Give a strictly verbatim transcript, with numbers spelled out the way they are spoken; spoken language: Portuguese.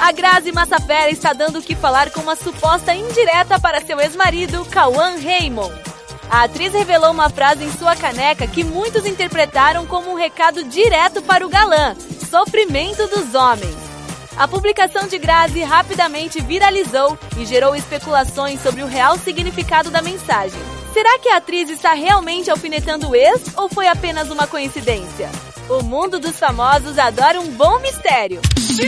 A Grazi Massafera está dando o que falar com uma suposta indireta para seu ex-marido, Cauã Raymond. A atriz revelou uma frase em sua caneca que muitos interpretaram como um recado direto para o galã: sofrimento dos homens. A publicação de Grazi rapidamente viralizou e gerou especulações sobre o real significado da mensagem. Será que a atriz está realmente alfinetando o ex ou foi apenas uma coincidência? O mundo dos famosos adora um bom mistério.